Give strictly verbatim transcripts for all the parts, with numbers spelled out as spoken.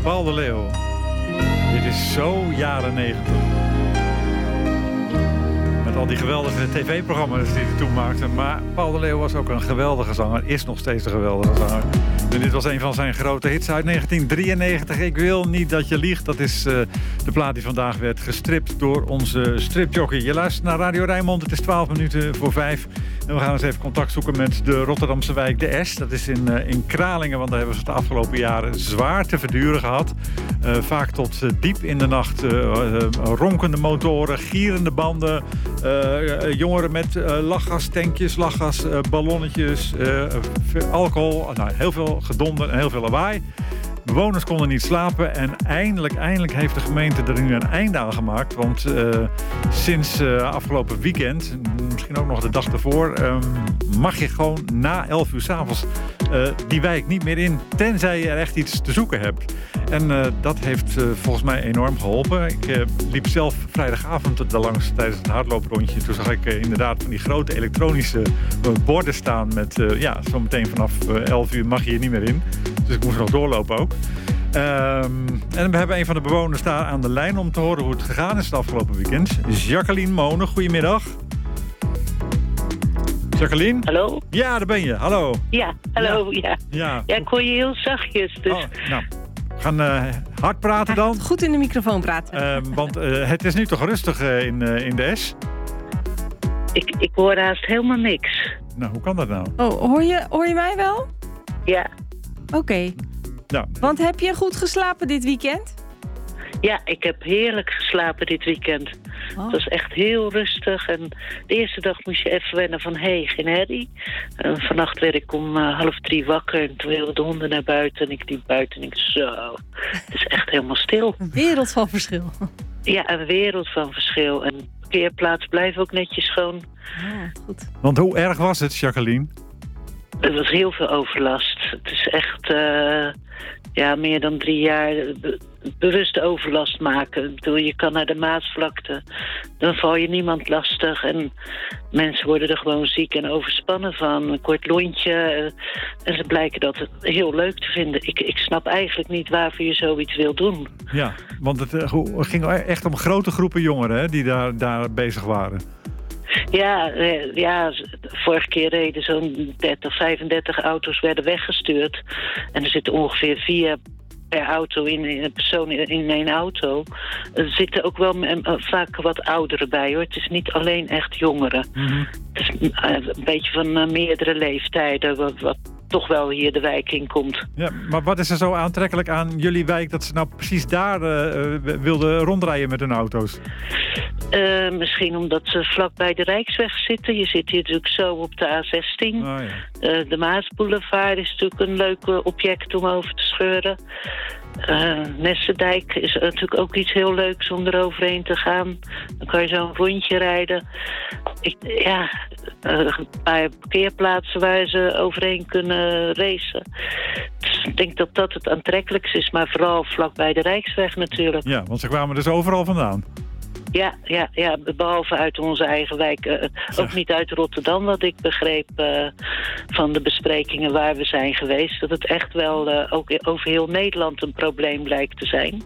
Paul de Leeuw. Dit is zo jaren negentig. Met al die geweldige tv-programma's die hij toen maakte. Maar Paul de Leeuw was ook een geweldige zanger. Is nog steeds een geweldige zanger. En dit was een van zijn grote hits uit negentien drieënnegentig. Ik wil niet dat je liegt. Dat is uh, de plaat die vandaag werd gestript door onze stripjockey. Je luistert naar Radio Rijnmond. Het is twaalf minuten voor vijf. En we gaan eens even contact zoeken met de Rotterdamse wijk De Es. Dat is in, uh, in Kralingen. Want daar hebben ze de afgelopen jaren zwaar te verduren gehad. Uh, vaak tot uh, diep in de nacht. Uh, uh, ronkende motoren, gierende banden. Uh, jongeren met uh, lachgastankjes, lachgasballonnetjes. Uh, alcohol. Nou, heel veel gedonder en heel veel lawaai. Bewoners konden niet slapen en eindelijk, eindelijk heeft de gemeente er nu een einde aan gemaakt. Want uh, sinds uh, afgelopen weekend, misschien ook nog de dag daarvoor, um, mag je gewoon na elf uur 's avonds uh, die wijk niet meer in, tenzij je er echt iets te zoeken hebt. En uh, dat heeft uh, volgens mij enorm geholpen. Ik uh, liep zelf vrijdagavond daarlangs tijdens het hardlooprondje. Toen zag ik uh, inderdaad van die grote elektronische uh, borden staan met, uh, ja, zometeen vanaf uh, elf uur mag je hier niet meer in. Dus ik moest nog doorlopen ook. Um, en we hebben een van de bewoners daar aan de lijn om te horen hoe het gegaan is het afgelopen weekend. Jacqueline Monen, goedemiddag. Jacqueline? Hallo? Ja, daar ben je. Hallo. Ja, hallo, ja. Ja, ja. ja ik hoor je heel zachtjes, dus... Oh, nou, we gaan uh, hard praten dan. Goed in de microfoon praten. Uh, want uh, het is nu toch rustig uh, in, uh, in de Es? Ik, ik hoor haast helemaal niks. Nou, hoe kan dat nou? Oh, hoor je, hoor je mij wel? Ja. Oké. Okay. Ja. Want heb je goed geslapen dit weekend? Ja, ik heb heerlijk geslapen dit weekend. Oh. Het was echt heel rustig. En de eerste dag moest je even wennen van, hé, hey, geen herrie. En vannacht werd ik om uh, half drie wakker. En toen wilden de honden naar buiten. En ik liep buiten en ik zo, het is echt helemaal stil. Een wereld van verschil. Ja, een wereld van verschil. En de parkeerplaats blijft ook netjes schoon. Ja, goed. Want hoe erg was het, Jacqueline? Er was heel veel overlast. Het is echt uh, ja, meer dan drie jaar be- bewust overlast maken. Ik bedoel, je kan naar de Maasvlakte, dan val je niemand lastig. En mensen worden er gewoon ziek en overspannen van. Een kort lontje. Uh, en ze blijken dat heel leuk te vinden. Ik, ik snap eigenlijk niet waarvoor je zoiets wil doen. Ja, want het uh, ging echt om grote groepen jongeren hè, die daar, daar bezig waren. Ja, ja, vorige keer reden zo'n dertig, vijfendertig auto's werden weggestuurd. En er zitten ongeveer vier per auto in, in een persoon in één auto. Er zitten ook wel uh, vaak wat ouderen bij, hoor. Het is niet alleen echt jongeren. Mm-hmm. Het is uh, een beetje van uh, meerdere leeftijden, wat, wat toch wel hier de wijk in komt. Ja, maar wat is er zo aantrekkelijk aan jullie wijk dat ze nou precies daar uh, wilden rondrijden met hun auto's? Uh, misschien omdat ze vlak bij de Rijksweg zitten. Je zit hier natuurlijk zo op de A zestien. Oh, ja. uh, de Maasboulevard is natuurlijk een leuk uh, object om over te scheuren. Uh, Nessendijk is natuurlijk ook iets heel leuks om eroverheen te gaan. Dan kan je zo'n rondje rijden. Ik, ja, uh, een paar parkeerplaatsen waar ze overheen kunnen racen. Dus ik denk dat dat het aantrekkelijkste is, maar vooral vlakbij de Rijksweg natuurlijk. Ja, want ze kwamen dus overal vandaan. Ja, ja, ja, behalve uit onze eigen wijk. Uh, ook niet uit Rotterdam, wat ik begreep uh, van de besprekingen waar we zijn geweest. Dat het echt wel uh, ook over heel Nederland een probleem lijkt te zijn.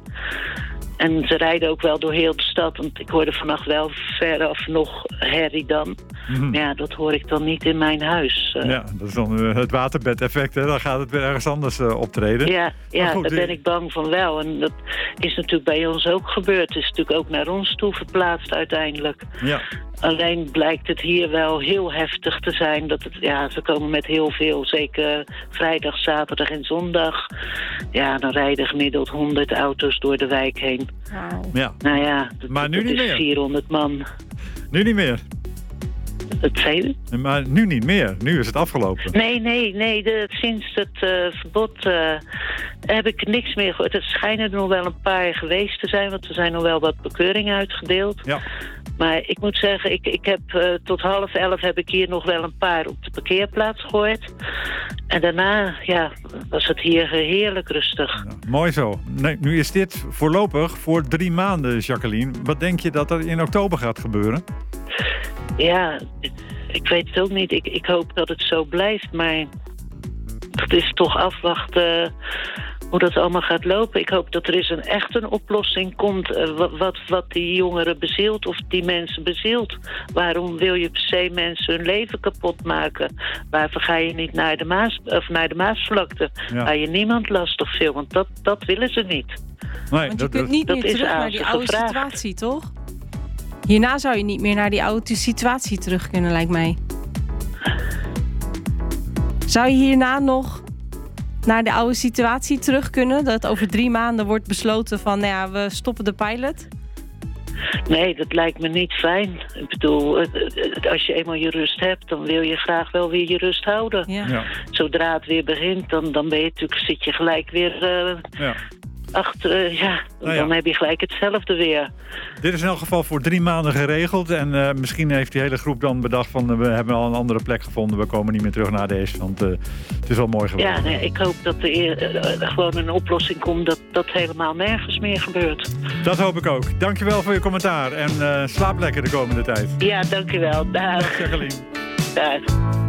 En ze rijden ook wel door heel de stad. Want ik hoorde vannacht wel veraf nog herrie dan. Mm-hmm. Ja, dat hoor ik dan niet in mijn huis. Uh. Ja, dat is dan uh, het waterbedeffect. Hè? Dan gaat het weer ergens anders uh, optreden. Ja, ja goed, daar ben ik bang van wel. En dat is natuurlijk bij ons ook gebeurd. Het is natuurlijk ook naar ons toe verplaatst uiteindelijk. Ja. Alleen blijkt het hier wel heel heftig te zijn. Dat het, ja, ze komen met heel veel, zeker vrijdag, zaterdag en zondag. Ja, dan rijden gemiddeld honderd auto's door de wijk heen. Wow. Ja. Nou ja, dat, maar nu dat niet is meer. vierhonderd man. Nu niet meer. Dat zei u? Maar nu niet meer. Nu is het afgelopen. Nee, nee, nee. De, sinds het uh, verbod uh, heb ik niks meer gehoord. Er schijnen er nog wel een paar geweest te zijn, want er zijn nog wel wat bekeuringen uitgedeeld. Ja. Maar ik moet zeggen, ik, ik heb uh, tot half elf heb ik hier nog wel een paar op de parkeerplaats gehoord. En daarna, ja, was het hier heerlijk rustig. Ja, mooi zo. Nee, nu is dit voorlopig voor drie maanden, Jacqueline. Wat denk je dat er in oktober gaat gebeuren? Ja, ik weet het ook niet. Ik, ik hoop dat het zo blijft, maar het is toch afwachten hoe dat allemaal gaat lopen. Ik hoop dat er eens een echt een oplossing komt. Uh, wat, wat, wat die jongeren bezielt of die mensen bezielt. Waarom wil je per se mensen hun leven kapot maken? Waarvoor ga je niet naar de, Maas, of naar de Maasvlakte? Ja. Waar je niemand lastig viel, want dat, dat willen ze niet. Nee, want je dat, kunt niet meer terug naar die oude gevraagd. situatie, toch? Hierna zou je niet meer naar die oude situatie terug kunnen, lijkt mij. Zou je hierna nog naar de oude situatie terug kunnen? Dat over drie maanden wordt besloten van, nou ja, we stoppen de pilot? Nee, dat lijkt me niet fijn. Ik bedoel, als je eenmaal je rust hebt, dan wil je graag wel weer je rust houden. Ja. Ja. Zodra het weer begint, dan, dan ben je natuurlijk, zit je gelijk weer uh, ja. achter. Uh, ja, nou ja, dan heb je gelijk hetzelfde weer. Dit is in elk geval voor drie maanden geregeld. En uh, misschien heeft die hele groep dan bedacht van, uh, we hebben al een andere plek gevonden. We komen niet meer terug naar deze, want uh, het is wel mooi geworden. Ja, nee, ik hoop dat er uh, uh, gewoon een oplossing komt dat dat helemaal nergens meer gebeurt. Dat hoop ik ook. Dankjewel voor je commentaar en uh, slaap lekker de komende tijd. Ja, dankjewel. Dag. Dag, Jacqueline. Dag.